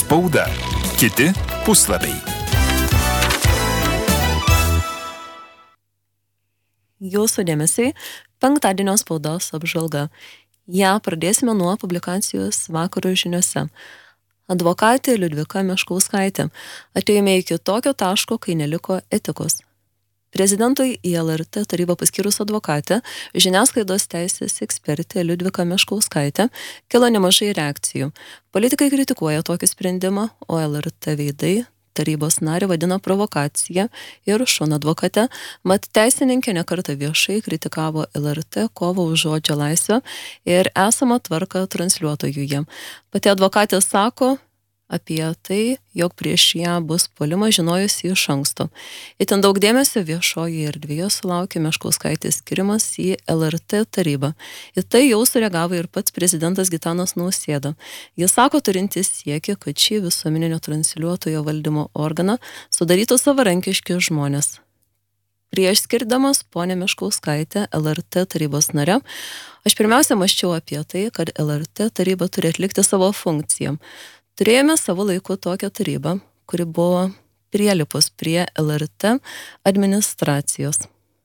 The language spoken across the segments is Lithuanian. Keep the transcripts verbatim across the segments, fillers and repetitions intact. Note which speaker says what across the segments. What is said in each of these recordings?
Speaker 1: Spauda. Kiti puslapiai.
Speaker 2: Jūsų dėmesiai penktadienio spaudos apžvalga. Ja pradėsime nuo publikacijos Vakaro žiniose. Advokatė Liudvika Meškauskaitė. Atėjome iki tokio taško, kai neliko etikos. Prezidentui į L R T tarybą paskyrus advokatę, žiniasklaidos teisės ekspertė Liudvika Meškauskaitė, kilo nemažai reakcijų. Politikai kritikuoja tokį sprendimą, o L R T veidai tarybos narį vadina provokacija ir šona advokate, mat teisininkė nekartą viešai kritikavo L R T kovą už žodžio laisvę ir esamą tvarką transliuotojuje. Pati advokatė sako apie tai, jog prieš ją bus puolimas žinojusi iš anksto. Itin daug dėmesio viešoje erdvėje sulaukė Meškauskaitės skirimas į L R T tarybą. Į tai jau sureagavo ir pats prezidentas Gitanas Nausėda. Jis sako turintis siekį, kad šį visuomeninio transliuotojo valdymo organą sudarytų savarankiški žmonės. Prieš skirdamas ponę Meškauskaitę L R T tarybos nare, aš pirmiausia mąsčiau apie tai, kad L R T taryba turi atlikti savo funkciją. Turėjome savo laiku tokią tarybą, kuri buvo prielipus prie L R T administracijos.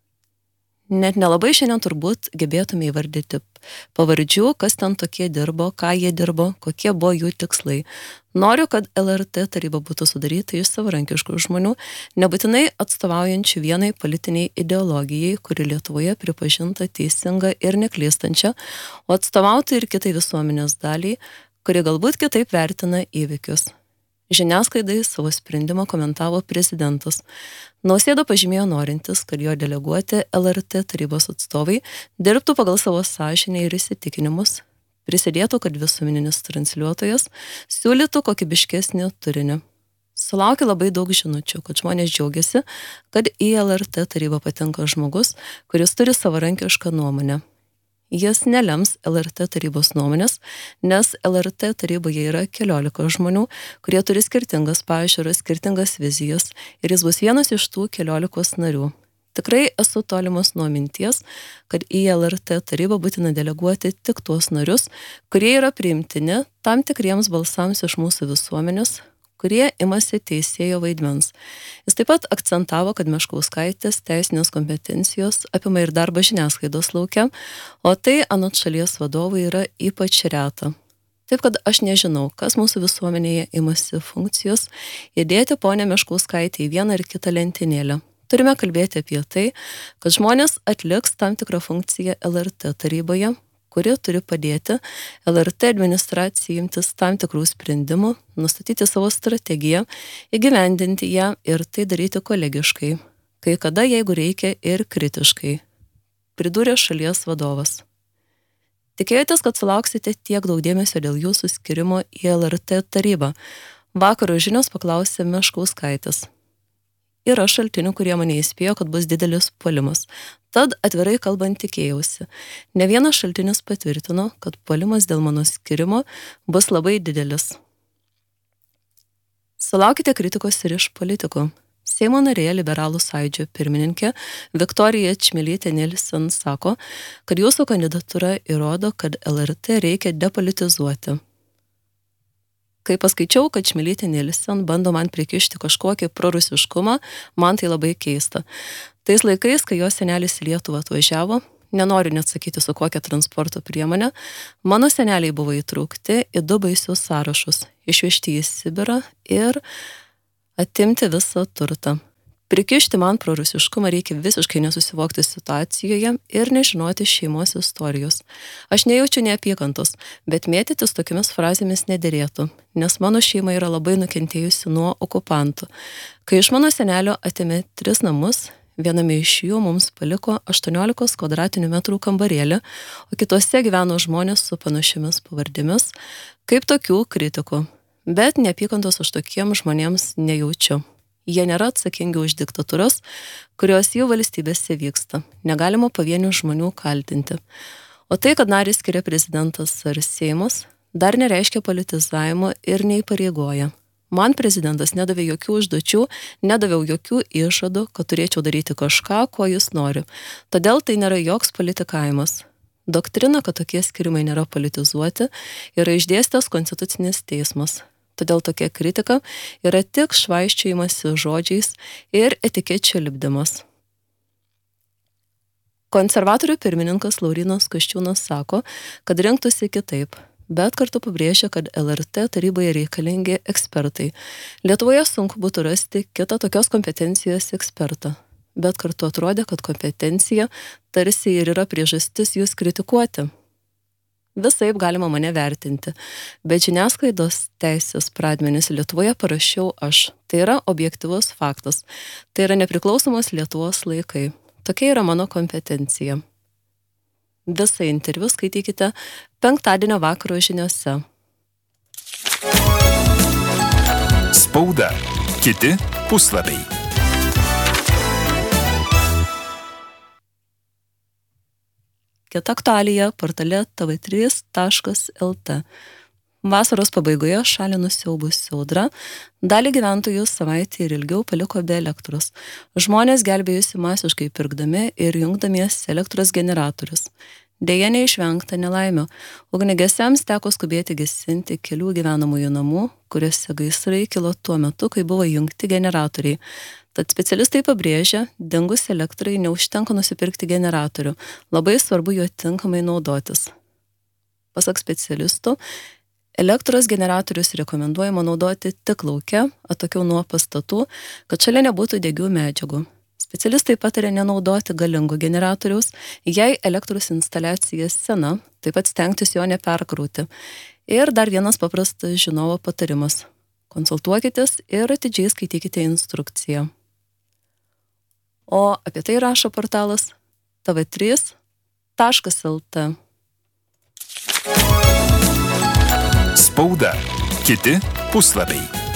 Speaker 2: Net nelabai šiandien turbūt gebėtume įvardyti pavardžių, kas ten tokie dirbo, ką jie dirbo, kokie buvo jų tikslai. Noriu, kad L R T taryba būtų sudaryta iš savarankiškų žmonių, nebūtinai atstovaujančių vienai politiniai ideologijai, kuri Lietuvoje pripažinta teisinga ir neklystančia, o atstovautų ir kitai visuomenės daliai, kuri galbūt kitaip vertina įvykius. Žiniasklaidai savo sprendimą komentavo prezidentas. Nausėda pažymėjo norintis, kad jo deleguoti L R T tarybos atstovai dirbtų pagal savo sąžinę ir įsitikinimus, prisidėtų, kad visuomeninis transliuotojas siūlytų kokybiškesnį turinį. Sulaukė labai daug žinučių, kad žmonės džiaugiasi, kad į L R T tarybą patenka žmogus, kuris turi savarankišką nuomonę. Jis nelems L R T tarybos nuomonės, nes L R T taryboje yra keliolika žmonių, kurie turi skirtingas pažiūras, skirtingas vizijas ir jis bus vienas iš tų keliolikos narių. Tikrai esu tolimas nuo minties, kad į L R T tarybą būtina deleguoti tik tuos narius, kurie yra priimtini tam tikriems balsams iš mūsų visuomenės, kurie imasi teisėjo vaidmens. Jis taip pat akcentavo, kad Meškauskaitės teisinės kompetencijos apima ir darbą žiniasklaidos lauke, o tai anot šalies vadovų yra ypač reta. Taip kad aš nežinau, kas mūsų visuomenėje imasi funkcijos įdėti ponę Meškauskaitę į vieną ar kitą lentynėlę. Turime kalbėti apie tai, kad žmonės atliks tam tikrą funkciją L R T taryboje, kuri turi padėti L R T administracijai imtis tam tikrų sprendimų, nustatyti savo strategiją, įgyvendinti ją ir tai daryti kolegiškai, kai kada, jeigu reikia, ir kritiškai, pridūrė šalies vadovas. Tikėjotės, kad sulauksite tiek daug dėmesio dėl jūsų skirimo į L R T tarybą? Vakaro žinios paklausė Meškauskaitės. Yra šaltinių, kurie mane įspėjo, kad bus didelis puolimas. Tad atvirai kalbant tikėjausi. Ne vienas šaltinis patvirtino, kad puolimas dėl mano skirimo bus labai didelis. Sulaukite kritikos ir iš politikų. Seimo narė Liberalų sąjūdžio pirmininkė Viktorija Čmilytė Nilsen sako, kad jūsų kandidatūra įrodo, kad L R T reikia depolitizuoti. Kai paskaičiau, kad Čmilytė Nilsen bando man prikišti kažkokį prorusiškumą, man tai labai keista. Tais laikais, kai jos senelis į Lietuvą atvažiavo, nenoriu net sakyti su kokia transporto priemonė, mano seneliai buvo įtraukti į du baisius sąrašus, išvežti į Sibirą ir atimti visą turtą. Prikišti man prorusiškumą reikia visiškai nesusivokti situacijoje ir nežinoti šeimos istorijos. Aš nejaučiu neapykantos, bet mėtytis tokiamis frazėmis nederėtų, nes mano šeima yra labai nukentėjusi nuo okupantų. Kai iš mano senelio atėmė tris namus, viename iš jų mums paliko aštuoniolikos kvadratinių metrų kambarėlį, o kitose gyveno žmonės su panašiomis pavardėmis, kaip tokių kritikų. Bet neapykantos aš tokiems žmonėms nejaučiu. Jie nėra atsakingi už diktatūras, kurios jų valstybėse vyksta. Negalima pavienių žmonių kaltinti. O tai, kad narį skiria prezidentas ar Seimas, dar nereiškia politizavimo ir neįpareigoja. Man prezidentas nedavė jokių užduočių, nedaviau jokių išžadų, kad turėčiau daryti kažką, ko jis nori. Todėl tai nėra joks politikavimas. Doktrina, kad tokie skirimai nėra politizuoti, yra išdėstęs Konstitucinis teismas. Todėl tokia kritika yra tik švaiščiojimasi žodžiais ir etikečių lipdymas. Konservatorių pirmininkas Laurynas Kasčiūnas sako, kad rinktųsi kitaip, bet kartu pabrėžia, kad L R T taryboje reikalingi ekspertai. Lietuvoje sunku būtų rasti kitą tokios kompetencijos ekspertą, bet kartu atrodė, kad kompetencija tarsi ir yra priežastis jūs kritikuoti. Visaip galima mane vertinti, bet žiniasklaidos teisės pradmenis Lietuvoje parašiau aš. Tai yra objektyvus faktas. Tai yra nepriklausomos Lietuvos laikai. Tokia yra mano kompetencija. Visą interviu skaitykite penktadienio vakaro žiniose.
Speaker 1: Spauda. Kiti puslapiai.
Speaker 2: Kita aktualija portale t v trys taškas l t. Vasaros pabaigoje šalį nusiaubusi audra, dalį gyventojų savaitę ir ilgiau paliko be elektros. Žmonės gelbėjusi masiškai pirkdami ir jungdamiesi elektros generatorius. Deja neišvengta nelaimio. Ugniagesiams teko skubėti gesinti kelių gyvenamųjų namų, kuriuose gaisrai kilo tuo metu, kai buvo jungti generatoriai. Tad specialistai pabrėžia, dingus elektrai neužtenka nusipirkti generatorių. Labai svarbu juo tinkamai naudotis. Pasak specialistų, elektros generatorius rekomenduojama naudoti tik lauke, atokiau nuo pastatų, kad šalia nebūtų degių medžiagų. Specialistai patarė nenaudoti galingo generatoriaus, jei elektros instaliacija sena, taip pat stengtis jo neperkrauti. Ir dar vienas paprastas žinovo patarimas. Konsultuokitės ir atidžiai skaitykite instrukciją. O apie tai rašo portalas t v trys taškas l t.
Speaker 1: Spauda. Kiti puslapiai.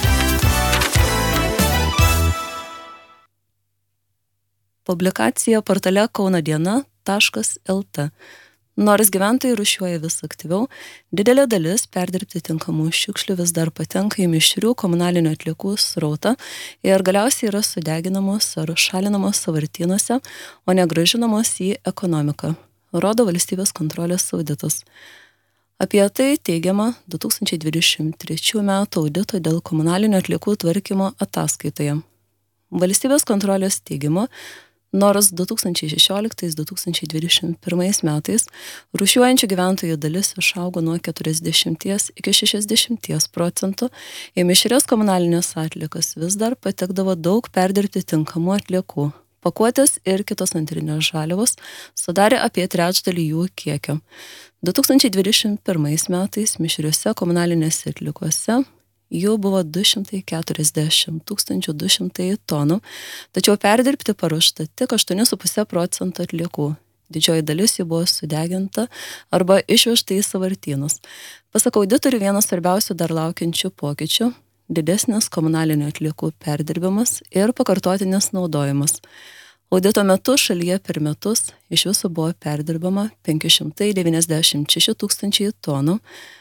Speaker 2: Publikacija portale kauno diena taškas l t. Nors gyventojai rūšiuoja vis aktyviau, didelė dalis perdirbti tinkamų šiukšlių vis dar patenka į mišrių komunalinių atliekų srautą ir galiausiai yra sudeginamos ar šalinamos sąvartynuose, o ne grąžinamos į ekonomiką, rodo valstybės kontrolės auditas. Apie tai teigiama du tūkstančiai dvidešimt trečių metų audito dėl komunalinių atliekų tvarkymo ataskaitoje. Valstybės kontrolės teigimu, nors du tūkstančiai šešioliktais - du tūkstančiai dvidešimt pirmais metais rūšiuojančių gyventojų dalis išaugo nuo keturiasdešimties iki šešiasdešimties procentų, į mišrias komunalinės atliekas vis dar patekdavo daug perdirbti tinkamų atliekų. Pakuotės ir kitos antrinės žaliavos sudarė apie trečdalį jų kiekio. du tūkstančiai dvidešimt pirmais metais mišriuose komunalinėse atliekose jų buvo du šimtai keturiasdešimt tūkstančių du šimtai tonų, tačiau perdirbti paruošta tik aštuoni su puse procento atliekų. Didžioji dalis jų buvo sudeginta arba išvežta į sąvartynus. Pasak auditorių, vienas svarbiausių dar laukiančių pokyčių - didesnis komunalinių atliekų perdirbimas ir pakartotinis naudojimas. Audito metu šalyje per metus iš viso buvo perdirbama penki šimtai devyniasdešimt šeši tūkstančiai tonų,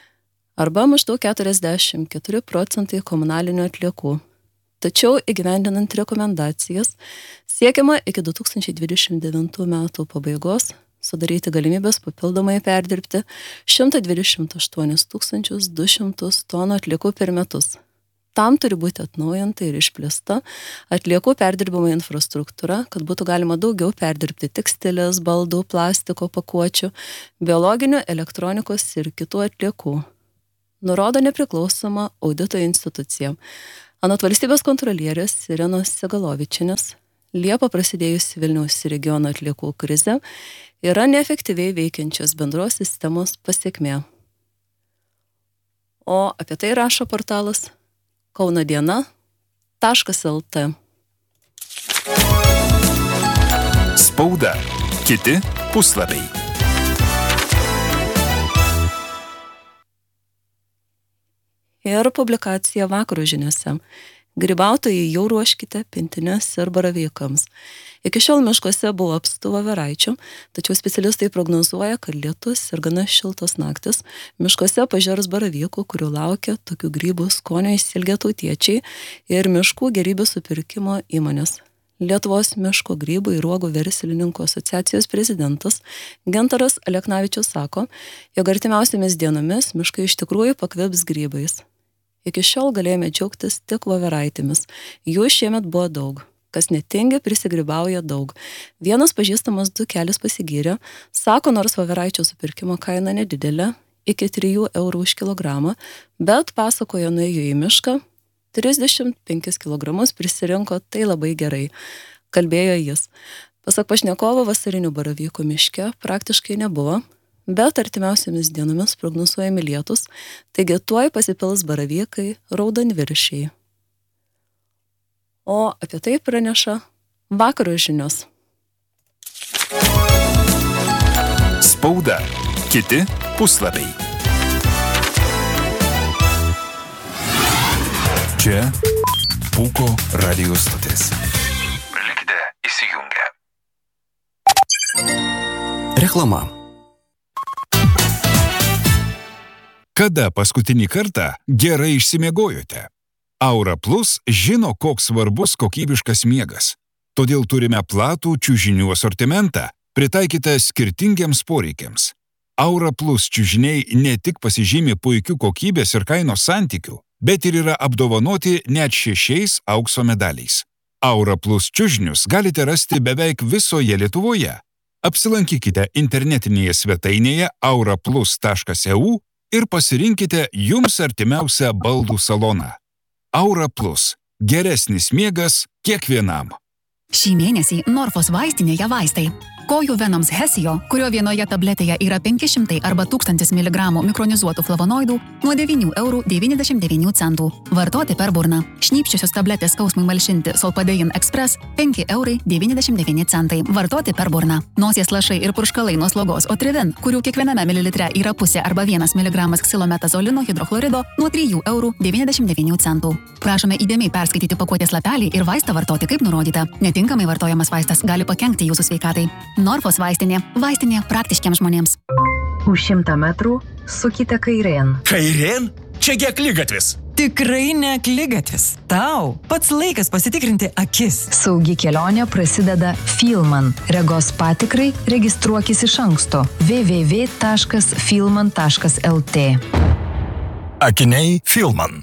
Speaker 2: arba maždaug keturiasdešimt keturi procentai komunalinių atliekų. Tačiau įgyvendinant rekomendacijas siekiama iki du tūkstančiai dvidešimt devintų metų pabaigos sudaryti galimybės papildomai perdirbti šimtą dvidešimt aštuonis tūkstančius du šimtus tonų atliekų per metus. Tam turi būti atnaujinta ir išplėsta atliekų perdirbimo infrastruktūra, kad būtų galima daugiau perdirbti tekstilės, baldų, plastiko, pakuočių, biologinių, elektronikos ir kitų atliekų. Nurodo nepriklausoma audito institucija. Anot valstybės kontrolierės Irenos Segalovičienės, Liepą prasidėjusi Vilniaus regiono atliekų krizė yra neefektyviai veikiančios bendros sistemos pasekmė. O apie tai rašo portalas kauno diena taškas l t.
Speaker 1: Spauda. Kiti puslapiai.
Speaker 2: Ir publikacija vakaro žiniose. Grybautojai jau ruoškite pintines ir baravykams. Iki šiol miškuose buvo apstu voveraičių, tačiau specialistai prognozuoja, kad lietus ir gana šiltos naktis miškuose pažers baravykų, kurių laukia tokių grybų skonio išsiilgę tautiečiai ir miškų gėrybių supirkimo įmonės. Lietuvos miško grybų ir uogų verslininkų asociacijos prezidentas Gintaras Aleknavičius sako, jog artimiausiamis dienomis miškai iš tikrųjų pakvips grybais. Iki šiol galėjome džiaugtis tik voveraitėmis. Jų šiemet buvo daug. Kas netingi, prisigrybauja daug. Vienas pažįstamas du kelius pasigyrė, sako, nors voveraičio supirkimo kaina nedidelė, iki trijų eurų už kilogramą, bet pasakojo, nuėjo į mišką, trisdešimt penkis kilogramus prisirinko, tai labai gerai, kalbėjo jis. Pasak pašnekovo, vasarinių baravykų miške praktiškai nebuvo, bet artimiausiamis dienomis prognozuojami lietus, taigi tuoj pasipils baravykai, raudonviršiai. O apie tai praneša vakaro žinios.
Speaker 1: Spauda. Kiti puslapiai. Čia Pūko radio stotis. Likite įsijungę.
Speaker 3: Reklama.
Speaker 1: Kada paskutinį kartą gerai išsimiegojote? Aura Plus žino, koks svarbus kokybiškas miegas. Todėl turime platų čiužinių asortimentą, pritaikytą skirtingiems poreikiams. Aura Plus čiužiniai ne tik pasižymi puikių kokybės ir kainos santykių, bet ir yra apdovanoti net šešiais aukso medaliais. Aura Plus čiužinius galite rasti beveik visoje Lietuvoje. Apsilankykite internetinėje svetainėje aura plus taškas e u ir pasirinkite jums artimiausią baldų saloną. Aura Plus. Geresnis miegas kiekvienam.
Speaker 4: Šį mėnesį Norfos vaistinėje vaistai. Kojų venoms Hesio, kurio vienoje tabletėje yra penki šimtai arba tūkstantis miligramų mikronizuotų flavonoidų, nuo devynių eurų devyniasdešimt devynių centų. Vartoti per burną. Šnypščiosios tabletės skausmui malšinti Solpadein Express penki eurai devyniasdešimt devyni centai. Vartoti per burną. Nosies lašai ir purškalai nuo slogos Otrivin, kurių kiekviename mililitre yra pusė arba vienas miligramas ksilometazolino hidrochlorido, nuo trijų eurų devyniasdešimt devynių centų. Prašome įdėmiai perskaityti pakuotės lapelį ir vaistą vartoti kaip nurodyta. Netinkamai vartojamas vaistas gali pakenkti jūsų sveikatai. Norfos vaistinė. Vaistinė praktiškiams žmonėms.
Speaker 5: Už šimtą metrų sukite kairėn.
Speaker 3: Kairėn? Čiagi akligatvis.
Speaker 6: Tikrai ne akligatvis. Tau pats laikas pasitikrinti akis.
Speaker 5: Saugi kelionė prasideda Filman. Regos patikrai registruokis iš anksto. w w w taškas filman taškas l t.
Speaker 3: Akiniai Filman.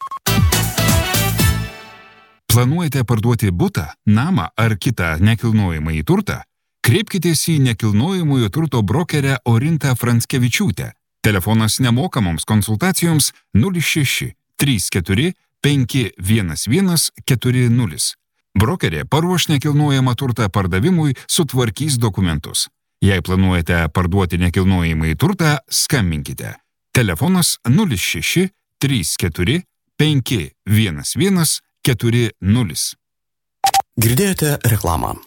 Speaker 1: Planuojate parduoti butą, namą ar kitą nekilnojamąjį turtą? Kreipkitės į nekilnojamojo turto brokerę Orintą Franskevičiūtę. Telefonas nemokamoms konsultacijoms nulis šeši trys keturi penki vienas vienas keturi nulis. Brokerė paruoš nekilnojamą turtą pardavimui, sutvarkys dokumentus. Jei planuojate parduoti nekilnojamąjį turtą, skambinkite. Telefonas nulis šeši trys keturi penki vienas vienas keturi nulis.
Speaker 3: Girdėjote reklamą.